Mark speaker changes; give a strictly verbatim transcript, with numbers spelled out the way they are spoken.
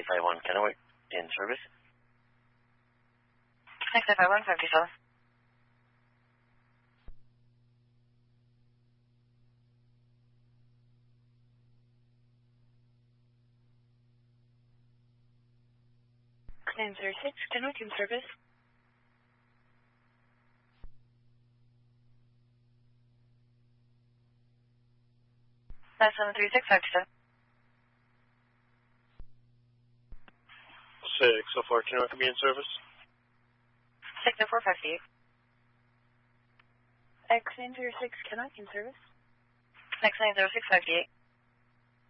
Speaker 1: five one Kennewick in service.
Speaker 2: six nine five one five two seven. Nine zero six Kennewick in service. Nine seven three six five two seven.
Speaker 1: six oh four Kennewick will be in service.
Speaker 2: six oh four five eight. X nine zero six Kennewick in service. X nine zero six five eight.